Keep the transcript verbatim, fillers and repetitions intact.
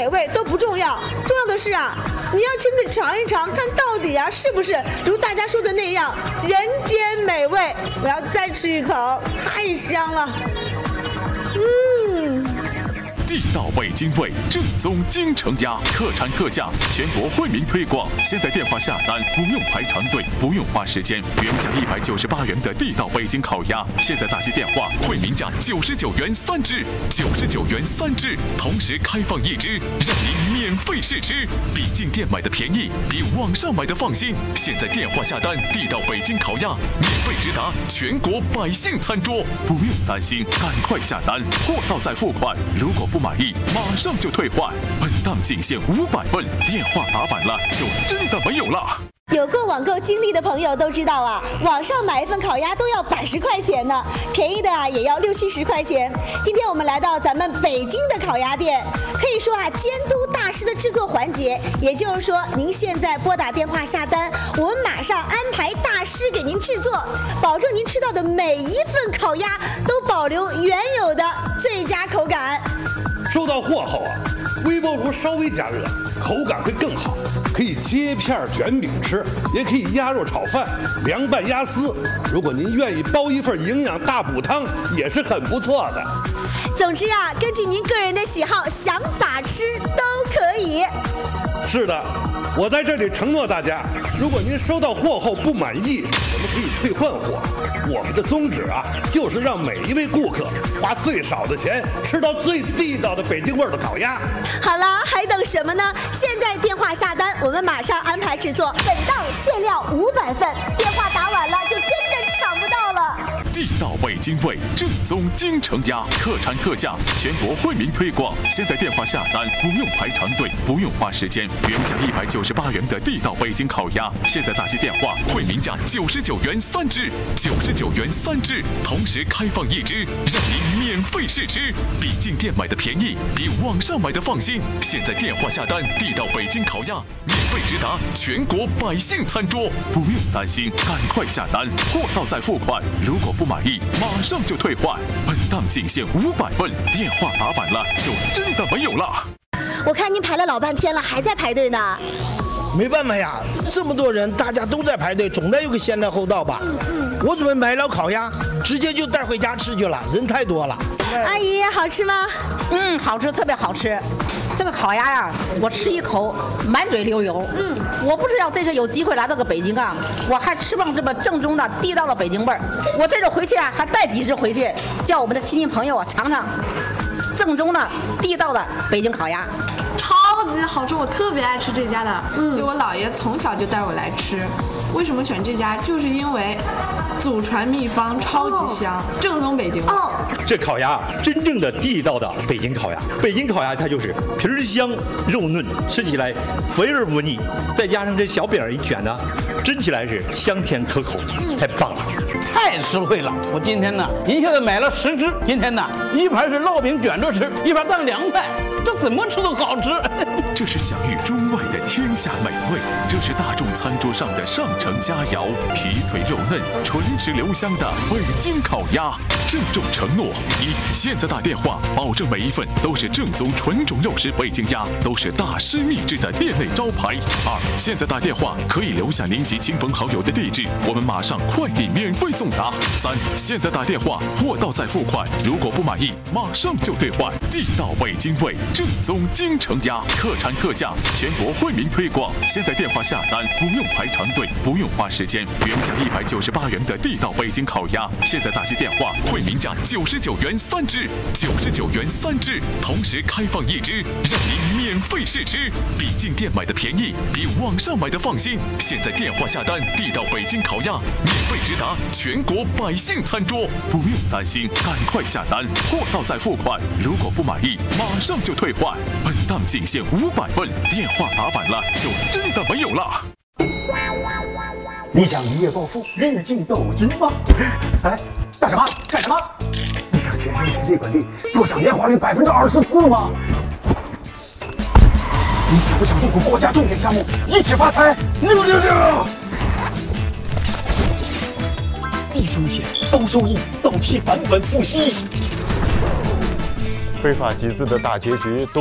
美味都不重要，重要的是啊，你要亲自尝一尝，看到底啊是不是如大家说的那样人间美味。我要再吃一口，太香了。嗯。 地道北京味，正宗京城鸭，特产特价，全国惠民推广。现在电话下单不用排长队，不用花时间。原价一百九十八元的地道北京烤鸭，现在打起电话，惠民价九十九元三只，九十九元三只，同时开放一只，让您免费试吃。比进店买的便宜，比网上买的放心。现在电话下单，地道北京烤鸭免费直达全国百姓餐桌，不用担心，赶快下单，货到再付款。如果不满意，马上就退换。本档仅限五百份，电话打反了就真的没有了。 有过网购经历的朋友都知道啊，网上买一份烤鸭都要百十块钱呢，便宜的啊也要六七十块钱。今天我们来到咱们北京的烤鸭店，可以说啊监督大师的制作环节，也就是说您现在拨打电话下单，我们马上安排大师给您制作，保证您吃到的每一份烤鸭都保留原有的最佳口感。 收到货后啊，微波炉稍微加热，口感会更好，可以切片卷饼吃，也可以鸭肉炒饭、凉拌鸭丝。如果您愿意包一份营养大补汤，也是很不错的。 总之啊，根据您个人的喜好，想咋吃都可以。 是的，我在这里承诺大家，如果您收到货后不满意，我们可以退换货。我们的宗旨啊，就是让每一位顾客花最少的钱吃到最地道的北京味儿的烤鸭。 好了，还等什么呢？现在电话下单，我们马上安排制作。本档限量五百份，电话打晚了就真的抢不到了。 地道北京味，正宗京城鸭，特产特价，全国惠民推广。现在电话下单不用排长队，不用花时间。原价一百九十八元的地道北京烤鸭，现在打起电话，惠民价九十九元三只，九十九元三只，同时开放一只，让您免费试吃。比进店买的便宜，比网上买的放心。现在电话下单，地道北京烤鸭免费直达全国百姓餐桌，不用担心，赶快下单，货到再付款。如果不满意，马上就退换。本档仅限五百份，电话打反了就真的没有了。 我看您排了老半天了，还在排队呢。 没办法呀，这么多人，大家都在排队，总得有个先来后到吧。嗯嗯、我准备买了烤鸭，直接就带回家吃去了，人太多了。 阿姨，好吃吗？ 嗯，好吃，特别好吃。这个烤鸭呀，我吃一口满嘴流油。嗯，我不知道这次有机会来到个北京啊，我还吃不上这么正宗的地道的北京味儿。我这次回去啊，还带几只回去，叫我们的亲戚朋友啊尝尝正宗的地道的北京烤鸭。 超级好吃，我特别爱吃这家的。嗯，就我姥爷从小就带我来吃。为什么选这家？就是因为祖传秘方，超级香，哦、正宗北京味。哦， 这烤鸭真正的地道的北京烤鸭，北京烤鸭它就是皮儿香肉嫩，吃起来肥而不腻，再加上这小饼一卷呢，蒸起来是香甜可口，嗯、太棒了。 太实惠了！我今天呢，一下子买了十只。今天呢，一盘是烙饼卷着吃，一盘当凉菜，这怎么吃都好吃。 这是享誉中外的天下美味，这是大众餐桌上的上乘佳肴，皮脆肉嫩、纯质留香的北京烤鸭。郑重承诺：一，现在打电话，保证每一份都是正宗纯种肉食北京鸭，都是大师秘制的店内招牌。二，现在打电话可以留下您及亲朋好友的地址，我们马上快递免费送达。三，现在打电话，货到再付款，如果不满意，马上就兑换。地道北京味，正宗京城鸭，特产特价，全国惠民推广。现在电话下单不用排长队，不用花时间。原价一百九十八元的地道北京烤鸭，现在打起电话，惠民价九十九元三只，九十九元三只，同时开放一只，让您免费试吃。比进店买的便宜，比网上买的放心。现在电话下单，地道北京烤鸭免费直达全国百姓餐桌，不用担心，赶快下单，货到再付款。如果不满意，马上就退换。本档仅限五百份，电话打反了就真的没有了。 你想一夜暴富，日进斗金吗？哎，干什么？干什么？你想节省土地管理，坐享年化率百分之二十四吗？你想不想入股国家重点项目，一起发财？六六六！低风险高收益，到期返本付息。 非法集资的大结局都。